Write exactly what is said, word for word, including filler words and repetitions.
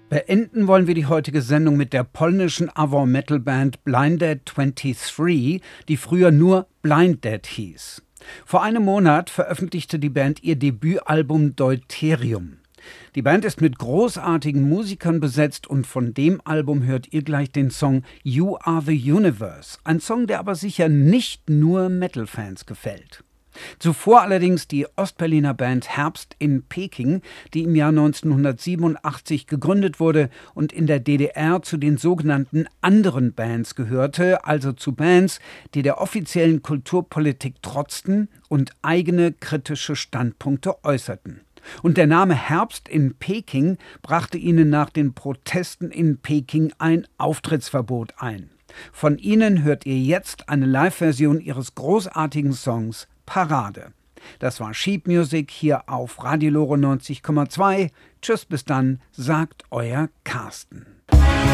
Beenden wollen wir die heutige Sendung mit der polnischen Avant-Metal-Band Blinded dreiundzwanzig, die früher nur Blind Dead hieß. Vor einem Monat veröffentlichte die Band ihr Debütalbum Deuterium. Die Band ist mit großartigen Musikern besetzt und von dem Album hört ihr gleich den Song You Are the Universe, ein Song, der aber sicher nicht nur Metal-Fans gefällt. Zuvor allerdings die Ostberliner Band Herbst in Peking, die im Jahr neunzehnhundertsiebenundachtzig gegründet wurde und in der D D R zu den sogenannten anderen Bands gehörte, also zu Bands, die der offiziellen Kulturpolitik trotzten und eigene kritische Standpunkte äußerten. Und der Name Herbst in Peking brachte ihnen nach den Protesten in Peking ein Auftrittsverbot ein. Von ihnen hört ihr jetzt eine Live-Version ihres großartigen Songs Parade. Das war Sheet Music hier auf Radio Lore neunzig Komma zwei. Tschüss, bis dann, sagt euer Carsten.